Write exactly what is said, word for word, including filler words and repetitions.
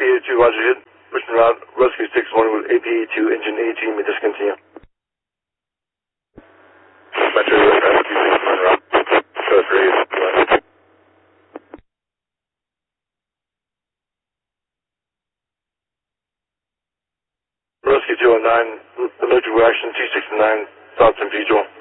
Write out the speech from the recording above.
B A two, roger hit. Pushing route, rescue six one with A P A two, engine eighteen, may discontinue. Metro rescue six one route, code three, one. Rescue two oh nine, allergic reaction T sixty-nine, thoughts and visual.